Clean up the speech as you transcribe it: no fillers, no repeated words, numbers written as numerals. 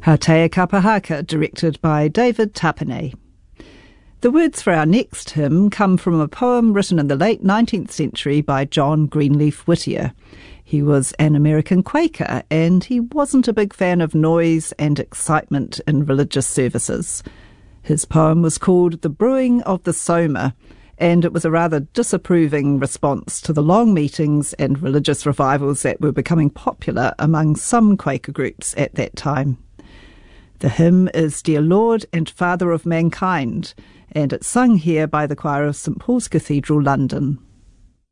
Hatea Kapahaka, directed by David Tapine. The words for our next hymn come from a poem written in the late 19th century by John Greenleaf Whittier. He was an American Quaker, and he wasn't a big fan of noise and excitement in religious services. His poem was called The Brewing of the Soma, and it was a rather disapproving response to the long meetings and religious revivals that were becoming popular among some Quaker groups at that time. The hymn is Dear Lord and Father of Mankind, and it's sung here by the choir of St Paul's Cathedral, London.